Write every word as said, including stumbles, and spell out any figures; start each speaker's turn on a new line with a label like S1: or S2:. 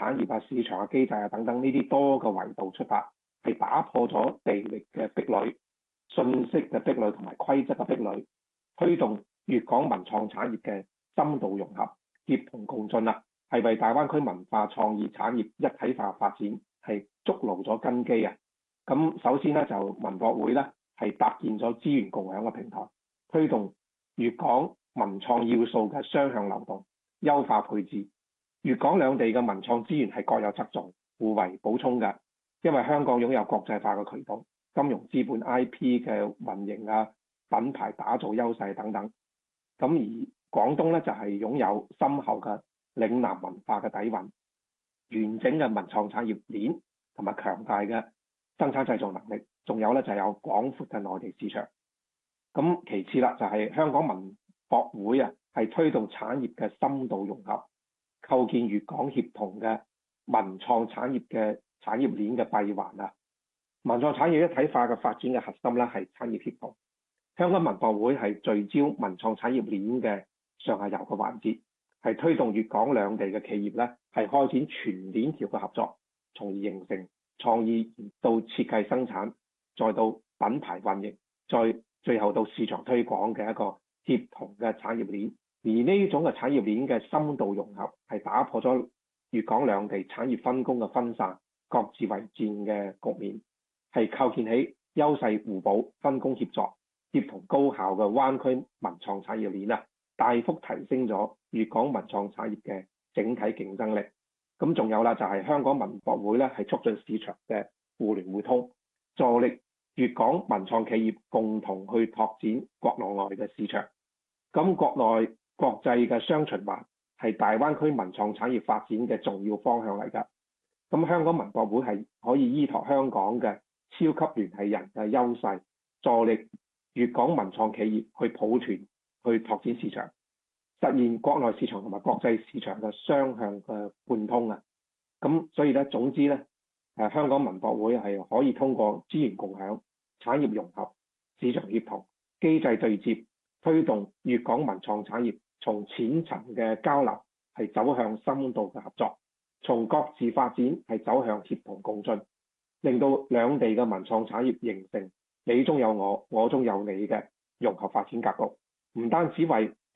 S1: 產業啊、市場嘅機制啊等等呢啲多個維度出發，係打破咗地域嘅壁壘、信息嘅壁壘同埋規則嘅壁壘，推動粵港文創產業嘅深度融合、協同共進啦，係為大灣區文化創意產業一體化發展係築牢咗根基啊！咁首先咧就文博會咧係搭建咗資源共享嘅平台，推動粵港文創要素嘅雙向流動，優化配置。粵港兩地嘅文創資源係各有側重，互為補充嘅。因為香港擁有國際化嘅渠道、金融資本、I P 嘅運營啊、品牌打造優勢等等。咁而廣東咧就係、是、擁有深厚嘅嶺南文化嘅底蘊、完整嘅文創產業鏈同埋強大嘅生產製造能力，仲有咧就係、有廣闊嘅內地市場。咁其次啦，就係、是、香港文博會啊，係推動產業嘅深度融合，構建粵港協同嘅文創產業嘅產業鏈嘅閉環啊。文創產業一體化嘅發展嘅核心咧係產業協同。香港文博會係聚焦文創產業鏈嘅上下游嘅環節，係推動粵港兩地嘅企業咧係開展全鏈條嘅合作，從而形成創意到設計生產，再到品牌運營，再最後到市場推廣嘅一個協同嘅產業鏈。而呢種嘅產業鏈嘅深度融合，係打破咗粵港兩地產業分工嘅分散、各自為戰嘅局面，係構建起優勢互補、分工協作、協同高效嘅灣區文創產業鏈啊，大幅提升咗粵港文創產業嘅整體競爭力。咁仲有啦，就係香港文博會咧，係促進市場嘅互聯互通，助力粵港文創企業共同去拓展國內外嘅市場。咁國內國際嘅雙循環係大灣區文創產業發展嘅重要方向嚟㗎。咁香港文博會係可以依託香港嘅超級聯繫人嘅優勢，助力粵港文創企業去抱團去拓展市場，實現國內市場同埋國際市場嘅雙向嘅貫通啊！咁所以咧，總之咧，誒香港文博會係可以通過資源共享、產業融合、市場協同、機制對接，推動粵港文創產業從淺層嘅交流係走向深度嘅合作，從各自發展係走向協同共進，令到兩地嘅文創產業形成你中有我、我中有你嘅融合發展格局，唔單止為